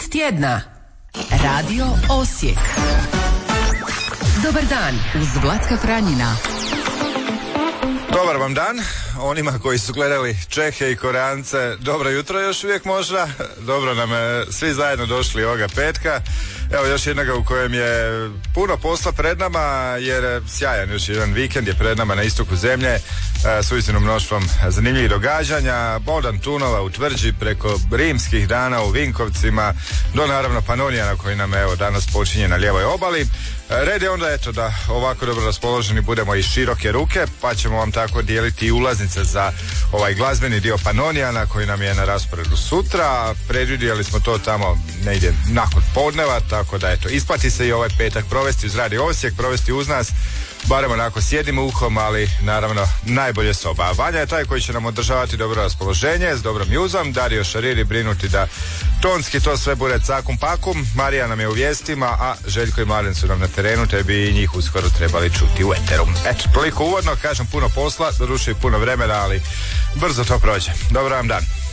Hit tjedna. Radio Osijek. Dobar dan uz Vlatka Franjina. Dobar vam dan onima koji su gledali Čehe i Koreance. Dobro jutro još uvijek možda. Dobro nam svi zajedno došli ovoga petka. Evo još jednoga u kojem je puno posla pred nama, jer sjajan još jedan vikend je pred nama na istoku zemlje s uistinu mnoštvom zanimljivih događanja. Bodan Tunova u Tvrđi, preko rimskih dana u Vinkovcima do naravno Panonijana koji nam evo danas počinje na lijevoj obali. Red je onda eto da ovako dobro raspoloženi budemo i široke ruke, pa ćemo vam tako dijeliti i ulaznice za ovaj glazbeni dio Panonijana koji nam je na rasporedu sutra. Predvidjeli smo to tamo negdje nakon podneva, tako da eto isplati se i ovaj petak provesti uz Radio Osijek, provesti uz nas, barem onako sjedimo uhom, ali naravno najbolje soba. Vanja je taj koji će nam održavati dobro raspoloženje s dobrom muzom, Dario Šariri brinuti da tonski to sve bude cakum pakum, Marija nam je u vijestima, a Željko i Mladen su nam na terenu, te bi i njih uskoro trebali čuti u eteru. Eto, toliko uvodno, kažem puno posla, doduše i puno vremena, ali brzo to prođe. Dobar vam dan.